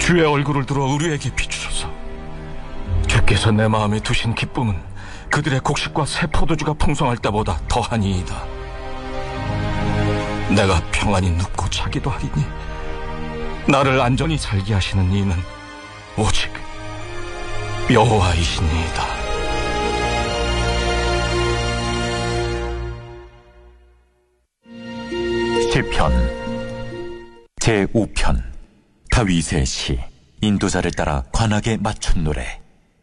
주의 얼굴을 들어 우리에게 비추소서. 주께서 내 마음에 두신 기쁨은 그들의 곡식과 새 포도주가 풍성할 때보다 더하니이다. 내가 평안히 눕고 자기도 하리니 나를 안전히 살게 하시는 이는 오직 여호와이시니이다. 시편 제5편. 다윗의 시. 인도자를 따라 관악에 맞춘 노래.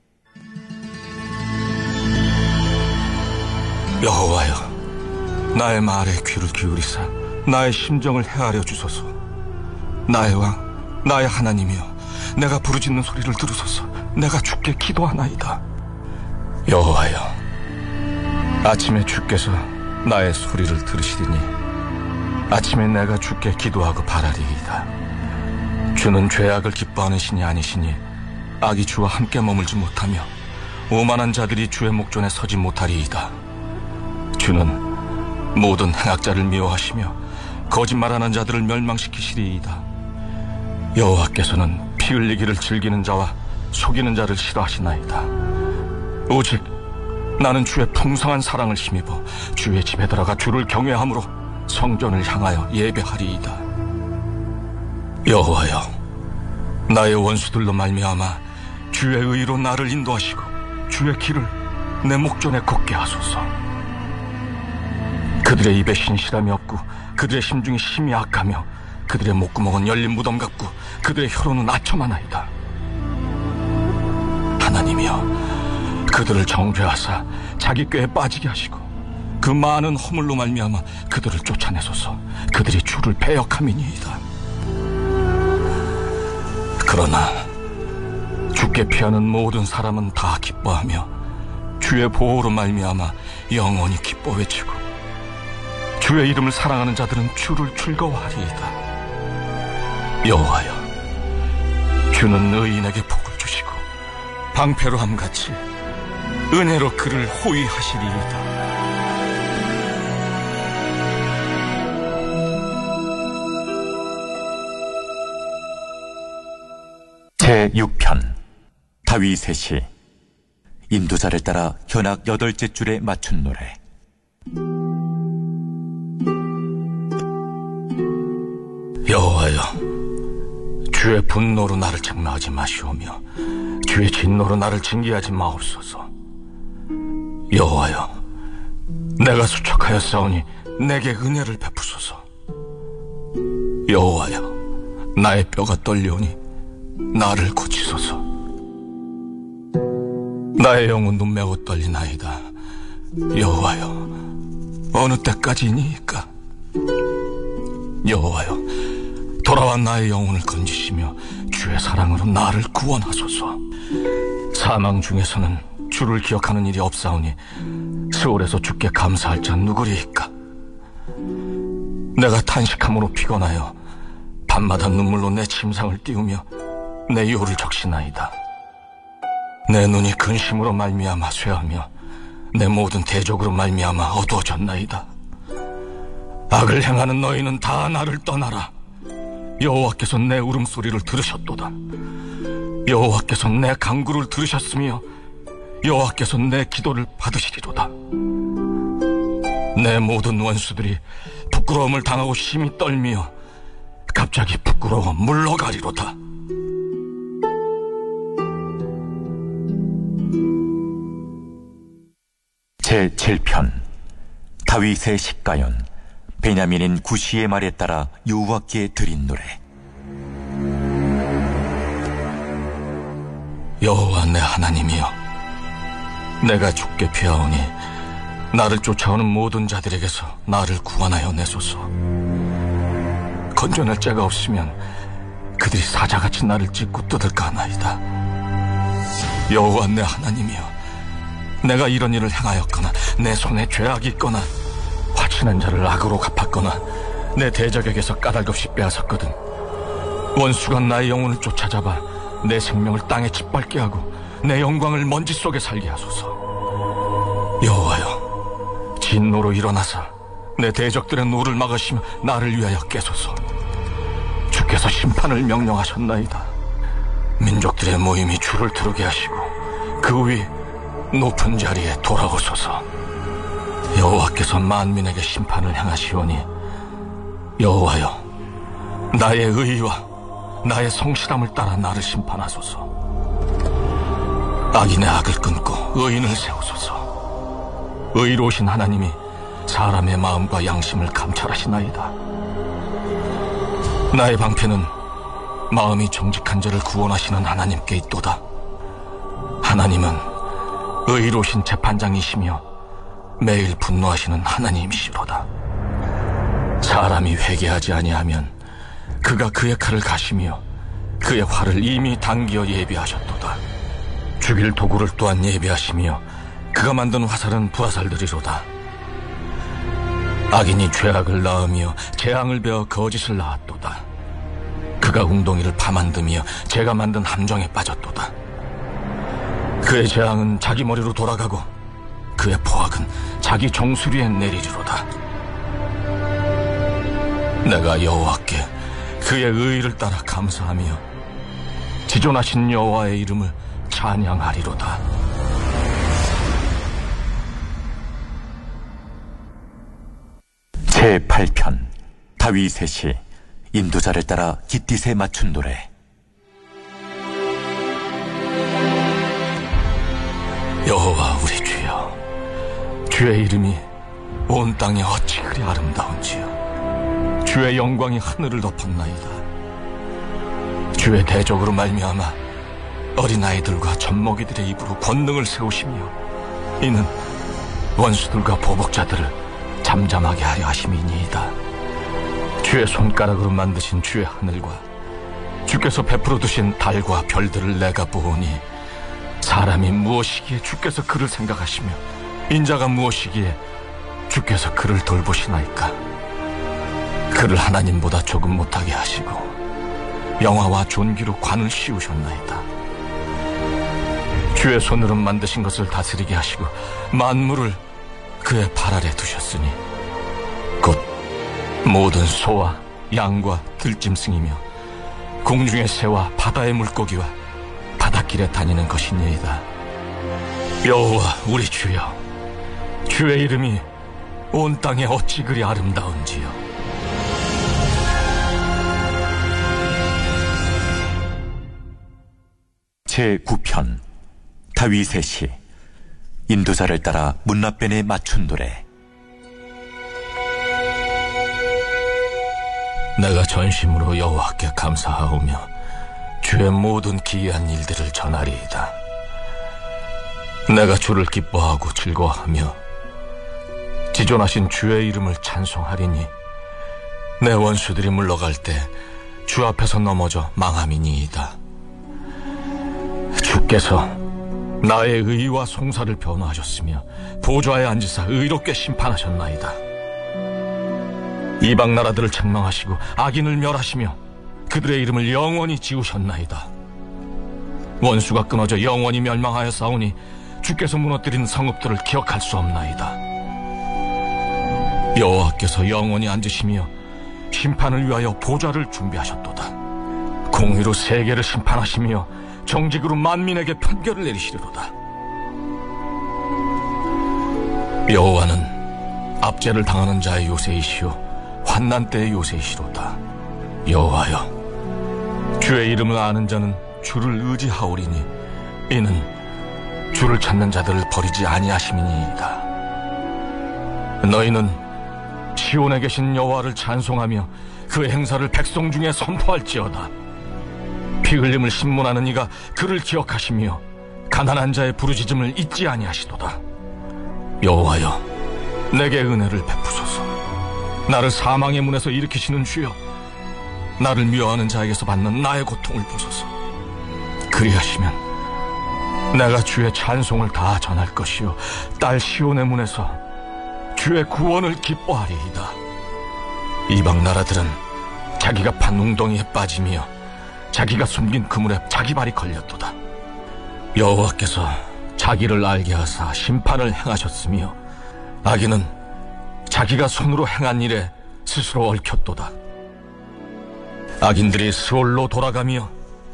여호와여, 나의 말에 귀를 기울이사 나의 심정을 헤아려 주소서. 나의 왕, 나의 하나님이여, 내가 부르짖는 소리를 들으소서. 내가 주께 기도하나이다. 여호와여, 아침에 주께서 나의 소리를 들으시리니 아침에 내가 주께 기도하고 바라리이다. 주는 죄악을 기뻐하는 신이 아니시니 악이 주와 함께 머물지 못하며 오만한 자들이 주의 목전에 서지 못하리이다. 주는 모든 행악자를 미워하시며 거짓말하는 자들을 멸망시키시리이다. 여호와께서는 피 흘리기를 즐기는 자와 속이는 자를 싫어하시나이다. 오직 나는 주의 풍성한 사랑을 힘입어 주의 집에 들어가 주를 경외함으로 성전을 향하여 예배하리이다. 여호와여, 나의 원수들로 말미암아 주의 의로 나를 인도하시고 주의 길을 내 목전에 걷게 하소서. 그들의 입에 신실함이 없고 그들의 심중이 심히 악하며 그들의 목구멍은 열린 무덤 같고 그들의 혀로는 아첨하나이다. 하나님이여, 그들을 정죄하사 자기 꾀에 빠지게 하시고 그 많은 허물로 말미암아 그들을 쫓아내소서. 그들이 주를 배역함이니이다. 그러나 주께 피하는 모든 사람은 다 기뻐하며 주의 보호로 말미암아 영원히 기뻐 외치고 주의 이름을 사랑하는 자들은 주를 즐거워하리이다. 여호와여, 주는 의인에게 복을 주시고 방패로함같이 은혜로 그를 호위하시리이다. 제6편. 다윗의 시. 인도자를 따라 현악 8째 줄에 맞춘 노래. 여호와여, 주의 분노로 나를 책망하지 마시오며 주의 진노로 나를 징계하지 마옵소서. 여호와여, 내가 수척하여 싸우니 내게 은혜를 베푸소서. 여호와여, 나의 뼈가 떨려오니 나를 고치소서. 나의 영혼도 매우 떨리나이다. 여호와여, 어느 때까지이니까? 여호와여, 돌아와 나의 영혼을 건지시며 주의 사랑으로 나를 구원하소서. 사망 중에서는 주를 기억하는 일이 없사오니 스올에서 주께 감사할 자 누구리이까? 내가 탄식함으로 피곤하여 밤마다 눈물로 내 침상을 띄우며 내 요를 적시나이다. 내 눈이 근심으로 말미암아 쇠하며 내 모든 대적으로 말미암아 어두워졌나이다. 악을 행하는 너희는 다 나를 떠나라. 여호와께서 내 울음소리를 들으셨도다. 여호와께서 내 간구를 들으셨으며 여호와께서 내 기도를 받으시리로다. 내 모든 원수들이 부끄러움을 당하고 심히 떨미어 갑자기 부끄러워 물러가리로다. 제7편. 다윗의 식가연. 베냐민인 구시의 말에 따라 여호와께 드린 노래. 여호와 내 하나님이여, 내가 주께 피하오니 나를 쫓아오는 모든 자들에게서 나를 구원하여 내소서. 건져낼 자가 없으면 그들이 사자같이 나를 찢고 뜯을까 하나이다. 여호와 내 하나님이여, 내가 이런 일을 행하였거나 내 손에 죄악이 있거나 화친한 자를 악으로 갚았거나 내 대적에게서 까닭없이 빼앗았거든 원수가 나의 영혼을 쫓아잡아 내 생명을 땅에 짓밟게 하고 내 영광을 먼지 속에 살게 하소서. 여호와여, 진노로 일어나사 내 대적들의 노를 막으시며 나를 위하여 깨소서. 주께서 심판을 명령하셨나이다. 민족들의 모임이 줄을 트르게 하시고 그 위 높은 자리에 돌아오소서. 여호와께서 만민에게 심판을 행하시오니 여호와여, 나의 의와 나의 성실함을 따라 나를 심판하소서. 악인의 악을 끊고 의인을 세우소서. 의로우신 하나님이 사람의 마음과 양심을 감찰하시나이다. 나의 방패는 마음이 정직한 자를 구원하시는 하나님께 있도다. 하나님은 의로우신 재판장이시며 매일 분노하시는 하나님이시로다. 사람이 회개하지 아니하면 그가 그의 칼을 가시며 그의 활을 이미 당기어 예비하셨도다. 죽일 도구를 또한 예비하시며 그가 만든 화살은 불화살들이로다. 악인이 죄악을 낳으며 재앙을 베어 거짓을 낳았도다. 그가 웅덩이를 파만드며 제가 만든 함정에 빠졌도다. 그의 재앙은 자기 머리로 돌아가고 그의 포악은 자기 정수리에 내리리로다. 내가 여호와께 그의 의의를 따라 감사하며 지존하신 여호와의 이름을 찬양하리로다. 제8편 다윗의 시 인도자를 따라 깃딧에 맞춘 노래. 여호와 우리 주여, 주의 이름이 온 땅에 어찌 그리 아름다운지요. 주의 영광이 하늘을 덮었나이다. 주의 대적으로 말미암아 어린아이들과 젖먹이들의 입으로 권능을 세우시며 이는 원수들과 보복자들을 잠잠하게 하려 하심이니이다. 주의 손가락으로 만드신 주의 하늘과 주께서 베풀어 두신 달과 별들을 내가 보오니 사람이 무엇이기에 주께서 그를 생각하시며 인자가 무엇이기에 주께서 그를 돌보시나이까. 그를 하나님보다 조금 못하게 하시고 영화와 존귀로 관을 씌우셨나이다. 주의 손으로 만드신 것을 다스리게 하시고 만물을 그의 발 아래 두셨으니 곧 모든 소와 양과 들짐승이며 공중의 새와 바다의 물고기와 바닷길에 다니는 것이니이다. 여호와 우리 주여, 주의 이름이 온 땅에 어찌 그리 아름다운지요. 제9편 다윗의 시 인도자를 따라 문라변에 맞춘 노래. 내가 전심으로 여호와께 감사하오며 주의 모든 기이한 일들을 전하리이다. 내가 주를 기뻐하고 즐거워하며 지존하신 주의 이름을 찬송하리니 내 원수들이 물러갈 때 주 앞에서 넘어져 망함이니이다. 주께서 나의 의와 송사를 변호하셨으며 보좌에 앉으사 의롭게 심판하셨나이다. 이방 나라들을 책망하시고 악인을 멸하시며 그들의 이름을 영원히 지우셨나이다. 원수가 끊어져 영원히 멸망하여 싸우니 주께서 무너뜨린 성읍들을 기억할 수 없나이다. 여호와께서 영원히 앉으시며 심판을 위하여 보좌를 준비하셨도다. 공의로 세계를 심판하시며 정직으로 만민에게 판결을 내리시리로다. 여호와는 압제를 당하는 자의 요새이시오 환난 때의 요새이시로다. 여호와여, 주의 이름을 아는 자는 주를 의지하오리니 이는 주를 찾는 자들을 버리지 아니하심이니이다. 너희는 시온에 계신 여호와를 찬송하며 그의 행사를 백성 중에 선포할지어다. 피 흘림을 신문하는 이가 그를 기억하시며 가난한 자의 부르짖음을 잊지 아니하시도다. 여호와여, 내게 은혜를 베푸소서. 나를 사망의 문에서 일으키시는 주여, 나를 미워하는 자에게서 받는 나의 고통을 보소서. 그리하시면 내가 주의 찬송을 다 전할 것이요 딸 시온의 문에서 주의 구원을 기뻐하리이다. 이방 나라들은 자기가 판 웅덩이에 빠지며 자기가 숨긴 그물에 자기 발이 걸렸도다. 여호와께서 자기를 알게 하사 심판을 행하셨으며 악인은 자기가 손으로 행한 일에 스스로 얽혔도다. 악인들이 스올로 돌아가며